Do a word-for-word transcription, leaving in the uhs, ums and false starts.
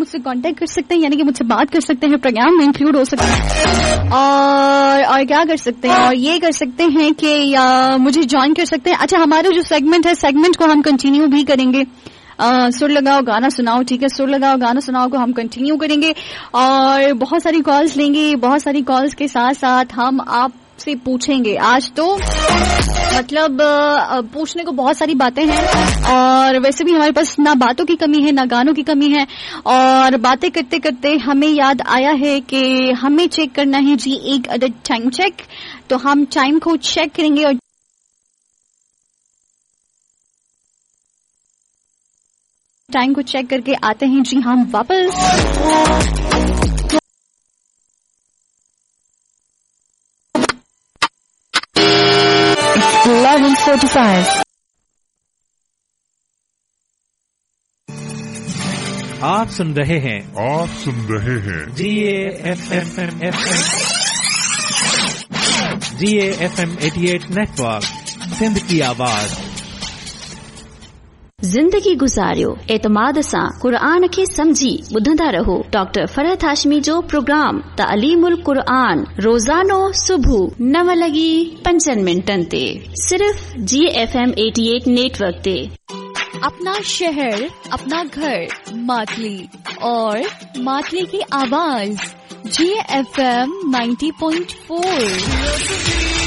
मुझसे कांटेक्ट कर सकते हैं, यानी कि मुझसे बात कर सकते हैं, प्रोग्राम में इंक्लूड हो सकते हैं, और और क्या कर सकते हैं, और ये कर सकते हैं कि या मुझे ज्वाइन कर सकते हैं. अच्छा, हमारा जो सेगमेंट है, सेगमेंट को हम कंटिन्यू भी करेंगे. Uh, सुर लगाओ गाना सुनाओ, ठीक है, सुर लगाओ गाना सुनाओ को हम कंटिन्यू करेंगे और बहुत सारी कॉल्स लेंगे. बहुत सारी कॉल्स के साथ साथ हम आपसे पूछेंगे. आज तो मतलब uh, पूछने को बहुत सारी बातें हैं, और वैसे भी हमारे पास ना बातों की कमी है ना गानों की कमी है. और बातें करते करते हमें याद आया है कि हमें चेक करना है जी एक अदद टाइम चेक. तो हम टाइम को चेक करेंगे और टाइम को चेक करके आते हैं जी हम वापस. eleven forty-five. आप सुन रहे हैं आप सुन रहे हैं जी F M F M G F M अठासी नेटवर्क, सिंध की आवाज. ज़िंदगी गुज़ारियो एतमाद सां क़ुरान खे समझी ॿुधंदा रहो. डॉक्टर फरहत हाशमी जो प्रोग्राम तालीमुल क़ुरान रोज़ानो सुबह नव लगी पंजन मिनटन ते सिर्फ जी एफ एम अठासी नेटवर्क ते. अपना शहर, अपना घर, मातली और मातली की आवाज जी F M ninety point four.